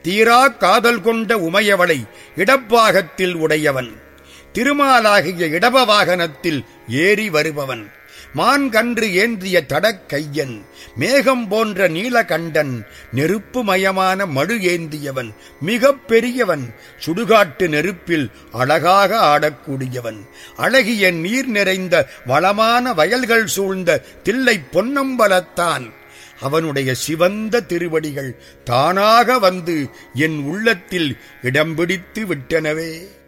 தீரா காதல் கொண்ட உமையவளை இடப்பாகத்தில் உடையவன், திருமாலாகிய இடப வாகனத்தில் ஏறி வருபவன், மான்கன்று ஏந்திய தடக்கையன், மேகம் போன்ற நீலகண்டன், நெருப்புமயமான மடு ஏந்தியவன், மிக பெரியவன், சுடுகாட்டு நெருப்பில் அழகாக ஆடக்கூடியவன், அழகிய நீர் நிறைந்த வளமான வயல்கள் சூழ்ந்த தில்லை பொன்னம்பலத்தான். அவனுடைய சிவந்த திருவடிகள் தானாக வந்து என் உள்ளத்தில் இடம் பிடித்து விட்டனவே.